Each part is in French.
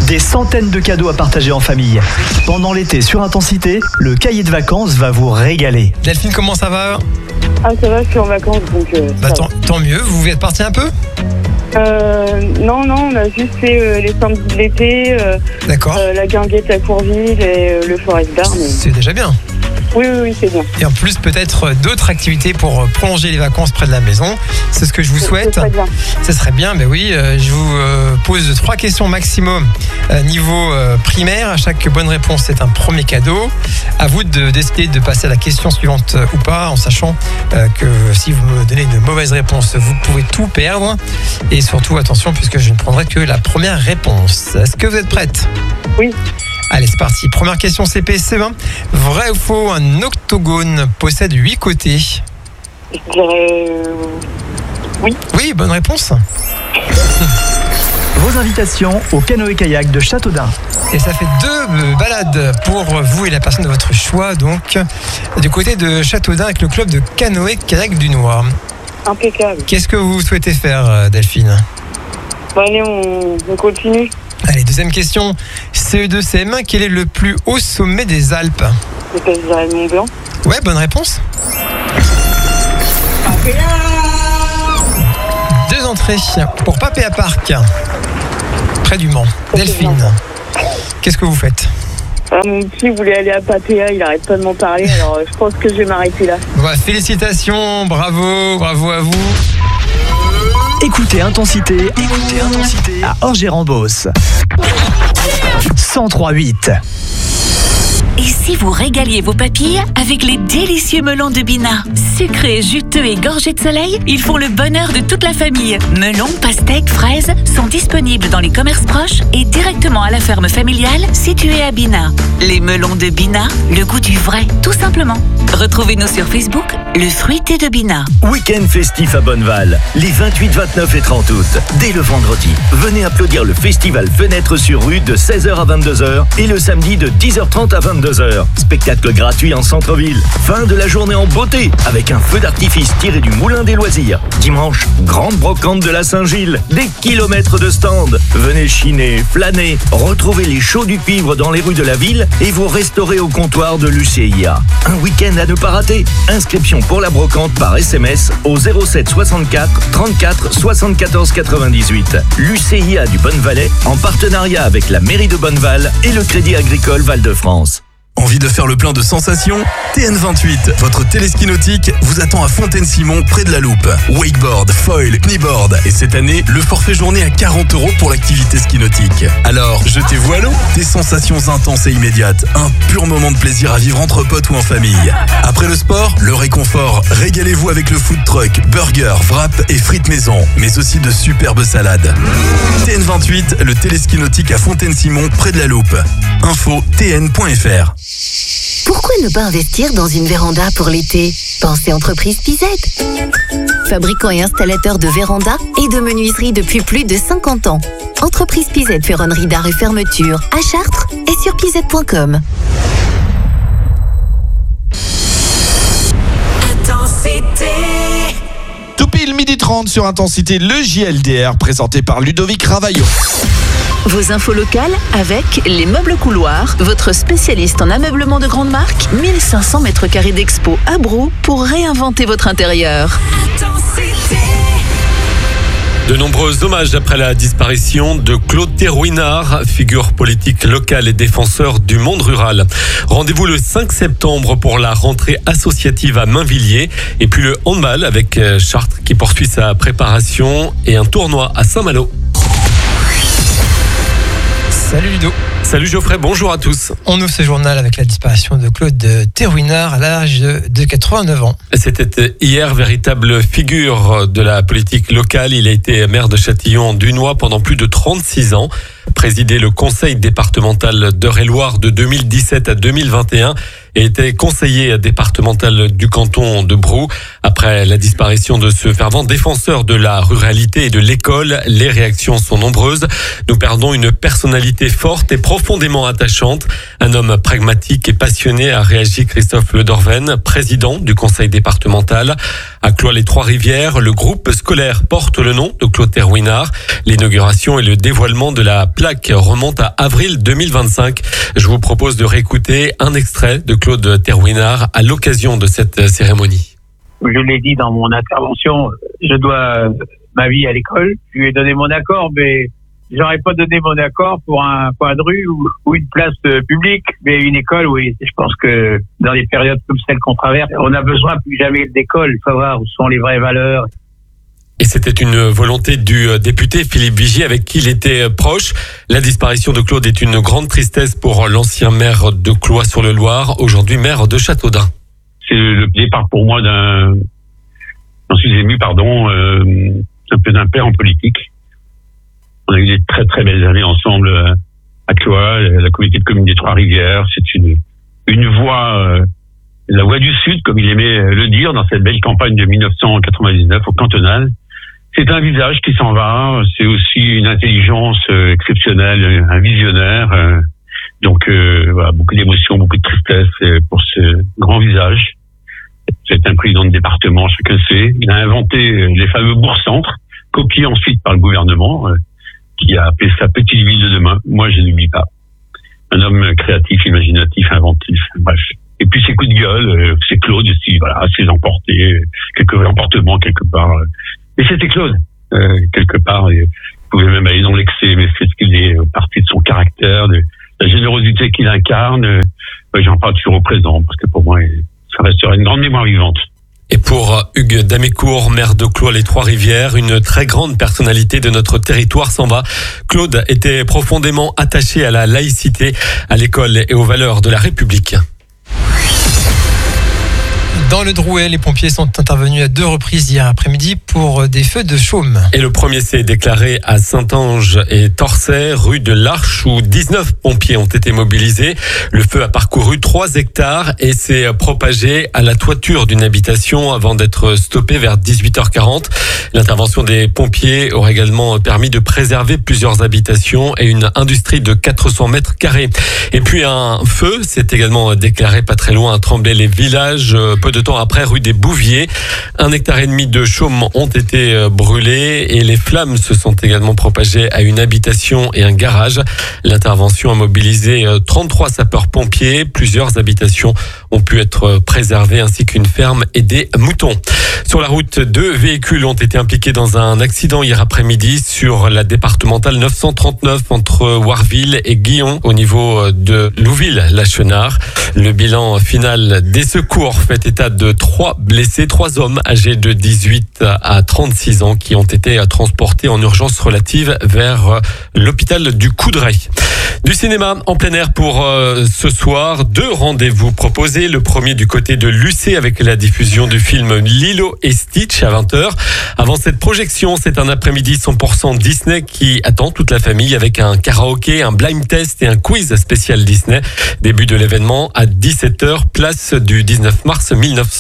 Des centaines de cadeaux à partager en famille. Pendant l'été sur Intensité, le cahier de vacances va vous régaler. Delphine, comment ça va ? Ah, ça va, je suis en vacances, donc Tant mieux, vous êtes parti un peu ? Non, on a juste fait les samedis de l'été, D'accord. la guinguette à Courville et le Forest Bar. Mais... C'est déjà bien. Oui, c'est bien. Et en plus, peut-être d'autres activités pour prolonger les vacances près de la maison. C'est ce que je vous souhaite. C'est très bien. Ce serait bien, mais oui. Je vous pose 3 questions maximum niveau primaire. À chaque bonne réponse, c'est un premier cadeau. À vous de décider de passer à la question suivante ou pas, en sachant que si vous me donnez une mauvaise réponse, vous pouvez tout perdre. Et surtout, attention, puisque je ne prendrai que la première réponse. Est-ce que vous êtes prête ? Oui. Allez, c'est parti. Première question CP-CE1. Vrai ou faux, un octogone possède 8 côtés ? Je dirais oui. Oui, bonne réponse. Vos invitations au canoë-kayak de Châteaudun. Et ça fait 2 balades pour vous et la personne de votre choix, donc, du côté de Châteaudun avec le club de canoë-kayak du Noir. Impeccable. Qu'est-ce que vous souhaitez faire, Delphine ? Bon, allez, on continue. Allez, deuxième question. CE2, CM1, quel est le plus haut sommet des Alpes ? Je dirais le Mont Blanc. Ouais, bonne réponse. 2 entrées pour Papéa Park, près du Mans. Delphine, qu'est-ce que vous faites ? Mon petit voulait aller à Papéa, il arrête pas de m'en parler, alors je pense que je vais m'arrêter là. Ouais, félicitations, bravo à vous. Écoutez Intensité à Orgé-Rambos. 103.8. Et si vous régaliez vos papilles avec les délicieux melons de Bina ? Sucrés, juteux et gorgés de soleil, ils font le bonheur de toute la famille. Melons, pastèques, fraises sont disponibles dans les commerces proches et directement à la ferme familiale située à Bina. Les melons de Bina, le goût du vrai, tout simplement. Retrouvez-nous sur Facebook, le fruité de Bina. Week-end festif à Bonneval, les 28, 29 et 30 août. Dès le vendredi, venez applaudir le festival Fenêtre sur rue de 16h à 22h et le samedi de 10h30 à 22h. Spectacle gratuit en centre-ville. Fin de la journée en beauté avec un feu d'artifice tiré du Moulin des Loisirs. Dimanche, grande brocante de la Saint-Gilles. Des kilomètres de stands. Venez chiner, flâner, retrouver les shows du cuivre dans les rues de la ville et vous restaurer au comptoir de l'UCIA. Un week-end à ne pas rater. Inscription pour la brocante par SMS au 07 64 34 74 98. L'UCIA du Bonnevalais en partenariat avec la mairie de Bonneval et le Crédit Agricole Val-de-France. Envie de faire le plein de sensations ? TN28, votre téléski nautique, vous attend à Fontaine-Simon, près de la Loupe. Wakeboard, foil, kneeboard. Et cette année, le forfait journée à 40 € pour l'activité ski nautique. Alors, jetez-vous à l'eau. Des sensations intenses et immédiates. Un pur moment de plaisir à vivre entre potes ou en famille. Après le sport, le réconfort. Régalez-vous avec le food truck, burger, wrap et frites maison. Mais aussi de superbes salades. TN28, le téléski nautique à Fontaine-Simon, près de la Loupe. Info tn.fr. Pourquoi ne pas investir dans une véranda pour l'été ? Pensez entreprise Pizette. Fabricant et installateur de vérandas et de menuiserie depuis plus de 50 ans. Entreprise Pizette, ferronnerie d'art et fermeture à Chartres et sur pizette.com. Intensité. Tout pile 12h30 sur Intensité, le JLDR présenté par Ludovic Ravaillon. Vos infos locales avec Les Meubles Couloirs, votre spécialiste en ameublement de grande marque, 1500 mètres carrés d'expo à Brou pour réinventer votre intérieur. De nombreux hommages après la disparition de Claude Thérouinard, figure politique locale et défenseur du monde rural. Rendez-vous le 5 septembre pour la rentrée associative à Mainvilliers et puis le handball avec Chartres qui poursuit sa préparation et un tournoi à Saint-Malo. Salut Ludo. Salut Geoffrey, bonjour à tous. On ouvre ce journal avec la disparition de Claude Thérouinard à l'âge de 89 ans. C'était hier, véritable figure de la politique locale. Il a été maire de Châtillon-Dunois pendant plus de 36 ans. Présidé le conseil départemental d'Eure-et-Loir de 2017 à 2021 et était conseiller départemental du canton de Brou. Après la disparition de ce fervent défenseur de la ruralité et de l'école, les réactions sont nombreuses. Nous perdons une personnalité forte et profondément attachante. Un homme pragmatique et passionné, a réagi Christophe Ledorven, président du conseil départemental. À Cloix-les-Trois-Rivières, le groupe scolaire porte le nom de Claude Thérouinard. L'inauguration et le dévoilement de la plaque remonte à avril 2025. Je vous propose de réécouter un extrait de Claude Terwinard à l'occasion de cette cérémonie. Je l'ai dit dans mon intervention, je dois ma vie à l'école. Je lui ai donné mon accord, mais j'aurais pas donné mon accord pour un coin de rue ou une place publique. Mais une école, oui. Je pense que dans les périodes comme celle qu'on traverse, on a besoin plus que jamais d'école. Il faut savoir où sont les vraies valeurs. Et c'était une volonté du député Philippe Vigier avec qui il était proche. La disparition de Claude est une grande tristesse pour l'ancien maire de Cloyes-sur-le-Loir, aujourd'hui maire de Châteaudun. C'est le départ pour moi j'en suis ému, un peu d'un père en politique. On a eu des très très belles années ensemble à Cloyes, la communauté de communes des Trois-Rivières. C'est une voix, la voix du Sud, comme il aimait le dire, dans cette belle campagne de 1999 au cantonal. C'est un visage qui s'en va, c'est aussi une intelligence exceptionnelle, un visionnaire. Donc voilà, beaucoup d'émotions, beaucoup de tristesse pour ce grand visage. C'est un président de département, chacun sait. Il a inventé les fameux bourgs-centres, copiés ensuite par le gouvernement, qui a appelé ça petite ville de demain. Moi, je n'oublie pas. Un homme créatif, imaginatif, inventif, bref. Et puis ses coups de gueule, c'est Claude aussi, voilà, ses emportés, quelques emportements quelque part. Et c'était Claude, quelque part. Il pouvait même aller dans l'excès, mais c'est ce qu'il est parti de son caractère, de la générosité qu'il incarne. J'en parle toujours au présent, parce que pour moi, ça restera une grande mémoire vivante. Et pour Hugues Damécourt, maire de Cloyes-les-Trois-Rivières, une très grande personnalité de notre territoire s'en va. Claude était profondément attaché à la laïcité, à l'école et aux valeurs de la République. Dans le Drouet, les pompiers sont intervenus à 2 reprises hier après-midi pour des feux de chaume. Et le premier s'est déclaré à Saint-Ange et Torçay, rue de l'Arche, où 19 pompiers ont été mobilisés. Le feu a parcouru 3 hectares et s'est propagé à la toiture d'une habitation avant d'être stoppé vers 18h40. L'intervention des pompiers aurait également permis de préserver plusieurs habitations et une industrie de 400 mètres carrés. Et puis un feu s'est également déclaré pas très loin à Tremblay-les-Villages, peu de temps après, rue des Bouviers. 1,5 hectare de chaume ont été brûlés et les flammes se sont également propagées à une habitation et un garage. L'intervention a mobilisé 33 sapeurs-pompiers. Plusieurs habitations ont pu être préservées ainsi qu'une ferme et des moutons. Sur la route, 2 véhicules ont été impliqués dans un accident hier après-midi sur la départementale 939 entre Warville et Guillon au niveau de Louville-la-Chenard. Le bilan final des secours fait état de 3 blessés, 3 hommes âgés de 18 à 36 ans qui ont été transportés en urgence relative vers l'hôpital du Coudray. Du cinéma en plein air pour ce soir, 2 rendez-vous proposés. Le premier du côté de Lucé avec la diffusion du film Lilo et Stitch à 20h. Avant cette projection, c'est un après-midi 100% Disney qui attend toute la famille avec un karaoké, un blind test et un quiz spécial Disney. Début de l'événement à 17h, place du 19 mars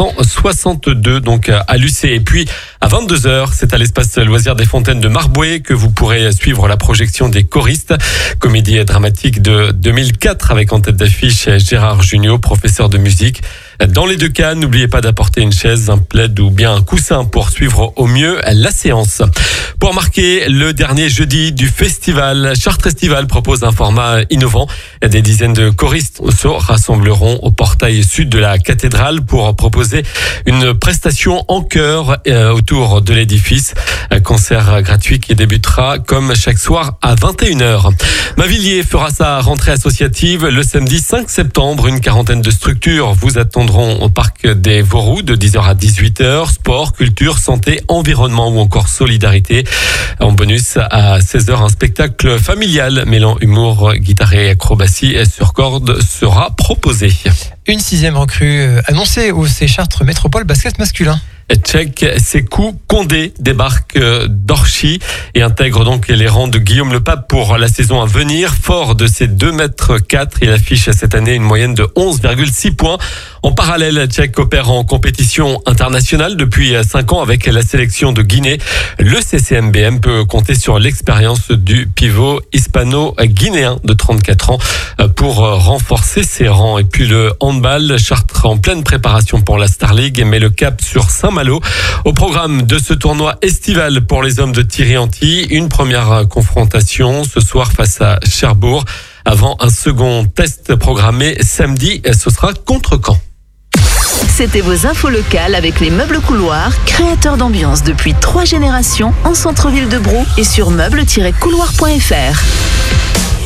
1962, donc à Lucé. Et puis à 22h, c'est à l'espace loisirs des Fontaines de Marboué que vous pourrez suivre la projection des choristes. Comédie dramatique de 2004 avec en tête d'affiche Gérard Jugnot, professeur de musique. Dans les 2 cas, n'oubliez pas d'apporter une chaise, un plaid ou bien un coussin pour suivre au mieux la séance. Pour marquer le dernier jeudi du festival, Chartres Estival propose un format innovant. Des dizaines de choristes se rassembleront au portail sud de la cathédrale pour proposer une prestation en chœur autour de l'édifice. Un concert gratuit qui débutera comme chaque soir à 21h. Mavilliers fera sa rentrée associative le samedi 5 septembre. Une quarantaine de structures vous attendront au parc des Vauroux de 10h à 18h. Sport, culture, santé, environnement ou encore solidarité. En bonus à 16h, un spectacle familial mêlant humour, guitare et acrobatie sur corde sera proposé. Une 6e recrue annoncée au FC Chartres Métropole basket masculin. Tchèque Sekou Condé débarque d'Orchy et intègre donc les rangs de Guillaume Lepape pour la saison à venir. Fort de ses 2,4 m, il affiche cette année une moyenne de 11,6 points En parallèle, Tchèque opère en compétition internationale depuis 5 ans avec la sélection de Guinée. Le CCMBM peut compter sur l'expérience du pivot hispano-guinéen de 34 ans pour renforcer ses rangs. Et puis le handball, Chartres en pleine préparation pour la Star League met le cap sur Saint-Malo. Au programme de ce tournoi estival pour les hommes de Thierry-Anty, une première confrontation ce soir face à Cherbourg avant un second test programmé samedi. Ce sera contre Caen. C'était vos infos locales avec les meubles couloirs, créateurs d'ambiance depuis 3 générations en centre-ville de Brou et sur meubles-couloirs.fr.